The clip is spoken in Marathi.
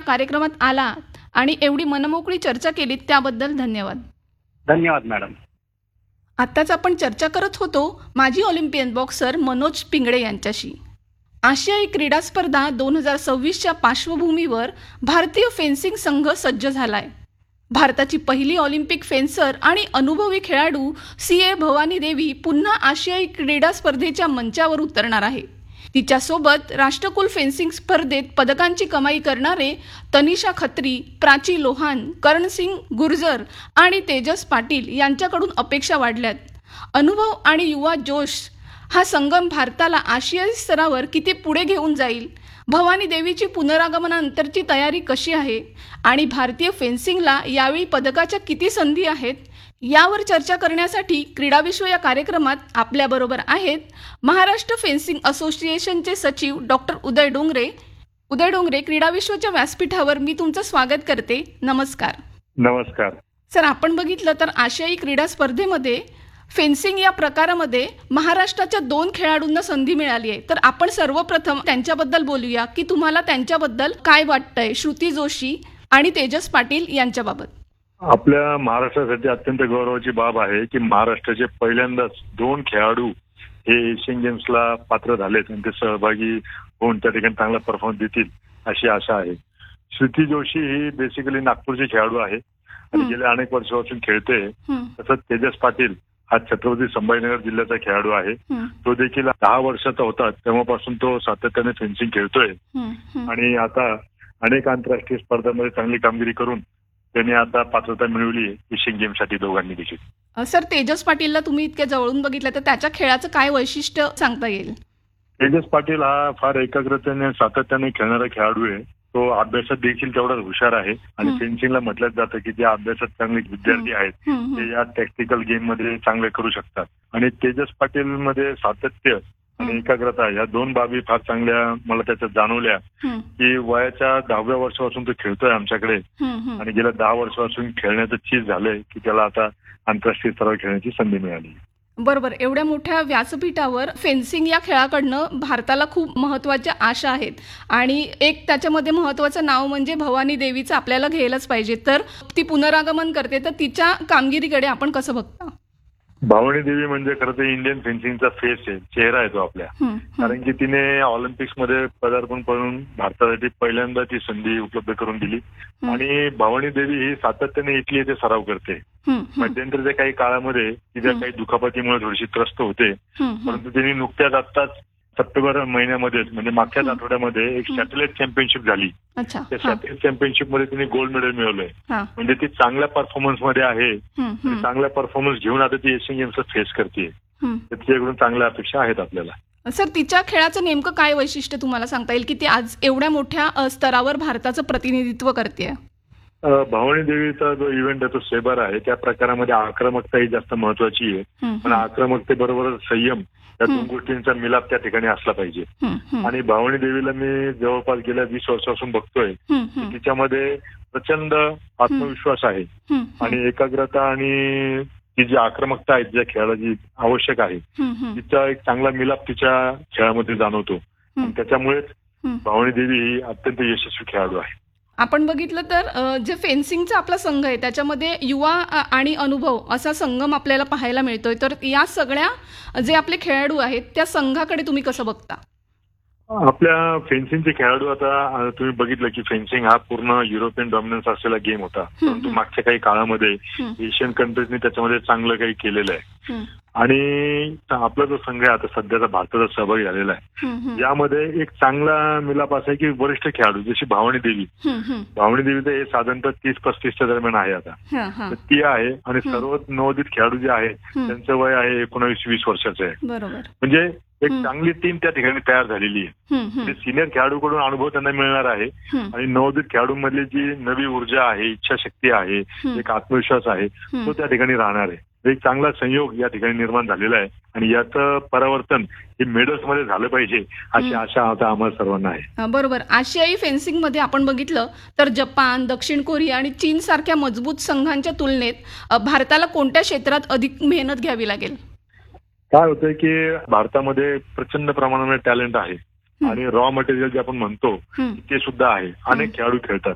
कार्यक्रमात आला आणि एवढी मनमोकळी चर्चा केली त्याबद्दल धन्यवाद. धन्यवाद मॅडम. आत्ताच आपण चर्चा करत होतो माजी ऑलिम्पियन बॉक्सर मनोज पिंगळे यांच्याशी. आशियाई क्रीडा स्पर्धा 2026च्या पार्श्वभूमीवर भारतीय फेन्सिंग संघ सज्ज झालाय. भारताची पहिली ऑलिम्पिक फेन्सर आणि अनुभवी खेळाडू CA भवानी देवी पुन्हा आशियाई क्रीडा स्पर्धेच्या मंचावर उतरणार आहे. तिच्यासोबत राष्ट्रकुल फेन्सिंग स्पर्धेत पदकांची कमाई करणारे तनिषा खत्री, प्राची लोहान, करणसिंग गुर्जर आणि तेजस पाटील यांच्याकडून अपेक्षा वाढल्यात. अनुभव आणि युवा जोश हा संगम भारताला आशियाई स्तरावर किती पुढे घेऊन जाईल, भवानी देवीची पुनरागमनानंतरची तयारी कशी आहे आणि भारतीय फेन्सिंगला यावेळी पदकाच्या किती संधी आहेत, यावर चर्चा करण्यासाठी क्रीडाविश्व या कार्यक्रमात आपल्याबरोबर आहेत महाराष्ट्र फेन्सिंग असोसिएशनचे सचिव डॉक्टर उदय डोंगरे. उदय डोंगरे, क्रीडाविश्वच्या व्यासपीठावर मी तुमचं स्वागत करते. नमस्कार. नमस्कार सर, आपण बघितलं तर आशियाई क्रीडा स्पर्धेमध्ये फेन्सिंग या प्रकारामध्ये महाराष्ट्राच्या 2 खेळाडूंना संधी मिळाली आहे. तर आपण सर्वप्रथम त्यांच्याबद्दल बोलूया की तुम्हाला त्यांच्याबद्दल काय वाटतंय, श्रुती जोशी आणि तेजस पाटील यांच्याबाबत. आपल्या महाराष्ट्रासाठी अत्यंत गौरवाची बाब आहे की महाराष्ट्राचे पहिल्यांदाच 2 खेळाडू हे एशियन गेम्सला पात्र झालेत आणि ते सहभागी होऊन त्या ठिकाणी चांगला परफॉर्मन्स देतील अशी आशा आहे. श्रुती जोशी ही बेसिकली नागपूरची खेळाडू आहे आणि गेल्या अनेक वर्षापासून खेळते. तसंच तेजस पाटील हा छत्रपती संभाजीनगर जिल्ह्याचा खेळाडू आहे. तो देखील 10 वर्षाचा होता तेव्हापासून तो सातत्याने फेन्सिंग खेळतोय आणि आता अनेक आंतरराष्ट्रीय स्पर्धांमध्ये चांगली कामगिरी करून त्यांनी आता पात्रता मिळवली एशियन गेमसाठी दोघांनी देखील. सर, तेजस पाटीलला तुम्ही इतक्या जवळून बघितलं तर त्याच्या खेळाचं काय वैशिष्ट्य सांगता येईल? तेजस पाटील हा फार एकाग्रतेने सातत्याने खेळणारा खेळाडू आहे. तो अभ्यासात देखील तेवढाच हुशार आहे आणि फेन्सिंगला म्हटलं जातं की जे अभ्यासात चांगले विद्यार्थी आहेत ते या टॅक्टिकल गेम मध्ये चांगले करू शकतात. आणि तेजस पाटील मध्ये सातत्य आणि एकाग्रता या 2 बाबी फार चांगल्या मला त्याच्यात जाणवल्या की वयाच्या 10व्या वर्षापासून तो खेळतोय आमच्याकडे आणि गेल्या 10 वर्षापासून खेळण्याचं चीज झालंय की त्याला आता आंतरराष्ट्रीय स्तरावर खेळण्याची संधी मिळाली. बरोबर. एवढ्या मोठ्या व्यासपीठावर फेन्सिंग या खेळाकडनं भारताला खूप महत्त्वाच्या आशा आहेत आणि एक त्याच्यामध्ये महत्त्वाचं नाव म्हणजे भवानी देवीचं आपल्याला घ्यायलाच पाहिजे. तर ती पुनरागमन करते, तर तिच्या कामगिरीकडे आपण कसं बघता? भवानी देवी म्हणजे खरं तर इंडियन फेन्सिंगचा फेस आहे, चेहरा आहे तो आपल्या. कारण की तिने ऑलिम्पिक्समध्ये पदार्पण करून भारतासाठी पहिल्यांदा ती संधी उपलब्ध करून दिली आणि भवानी देवी ही सातत्याने इथली येथे सराव करते. मध्यंतरीच्या काही काळामध्ये तिच्या काही दुखापतीमुळे थोडीशी त्रस्त होते, परंतु तिने नुकत्याच आत्ताच सप्टेंबर महिन्यामध्येच म्हणजे मागच्याच आठवड्यामध्ये एक सॅटेलाइट चॅम्पियनशिप झाली. त्या सॅटेलाइट चॅम्पियनशिप मध्ये तिने गोल्ड मेडल मिळवलंय. म्हणजे ती चांगल्या परफॉर्मन्स मध्ये आहे. चांगला परफॉर्मन्स घेऊन आता ती एशियन गेम्सचं फेस करते. तिच्याकडून चांगल्या अपेक्षा आहेत आपल्याला. सर, तिच्या खेळाचं नेमकं काय वैशिष्ट्य तुम्हाला सांगता येईल की ती आज एवढ्या मोठ्या स्तरावर भारताचं प्रतिनिधित्व करते? भवानी देवीचा जो इव्हेंट आहे तो सेबर आहे. त्या प्रकारामध्ये आक्रमकता ही जास्त महत्वाची आहे. पण आक्रमकतेबरोबरच संयम या 2 गोष्टींचा मिलाप त्या ठिकाणी असला पाहिजे. आणि भवानी देवीला मी जवळपास गेल्या 20 वर्षापासून बघतोय. तिच्यामध्ये प्रचंड आत्मविश्वास आहे आणि एकाग्रता आणि ती जी आक्रमकता आहे ज्या खेळाची आवश्यक आहे तिचा एक चांगला मिलाप तिच्या खेळामध्ये जाणवतो. त्याच्यामुळेच भवानी देवी ही अत्यंत यशस्वी खेळाडू आहे. आपण बघितलं तर जे फेन्सिंगचा आपला संघ आहे त्याच्यामध्ये युवा आणि अनुभव असा संगम आपल्याला पाहायला मिळतोय. तर या सगळ्या जे आपले खेळाडू आहेत त्या संघाकडे तुम्ही कसं बघता? आपल्या फेन्सिंगचे खेळाडू आता तुम्ही बघितलं की फेन्सिंग हा पूर्ण युरोपियन डॉमिनन्स असलेला गेम होता, परंतु मागच्या काही काळामध्ये एशियन कंट्रीजनी त्याच्यामध्ये चांगलं काही केलेलं आहे. आणि आपला जो संघ आहे आता सध्याचा भारताचा सहभागी झालेला आहे यामध्ये एक चांगला मिलाप असा आहे की वरिष्ठ खेळाडू जशी भवानी देवी तर हे साधारणतः 30-35च्या दरम्यान आहे आता. ती आहे आणि सर्व नवोदित खेळाडू जे आहे त्यांचं वय आहे 19-20 वर्षाचं आहे. म्हणजे एक चांगली टीम त्या ठिकाणी तयार झालेली आहे. सिनियर खेळाडूकडून अनुभव त्यांना मिळणार आहे आणि नवोदित खेळाडूंमधली जी नवी ऊर्जा आहे, इच्छाशक्ती आहे, एक आत्मविश्वास आहे तो त्या ठिकाणी राहणार आहे. एक चांगला संयोग या ठिकाणी निर्माण झालेला आहे आणि याचं परावर्तन हे मेडल्स मध्ये झालं पाहिजे अशी आशा आता आम्हाला सर्वांना आहे. बरोबर. आशियाई फेन्सिंग मध्ये आपण बघितलं तर जपान, दक्षिण कोरिया आणि चीन सारख्या मजबूत संघांच्या तुलनेत भारताला कोणत्या क्षेत्रात अधिक मेहनत घ्यावी लागेल? काय होतंय की भारतामध्ये प्रचंड प्रमाणामध्ये टॅलेंट आहे आणि रॉ मटेरियल जे आपण म्हणतो ते सुद्धा आहे. अनेक खेळाडू खेळतात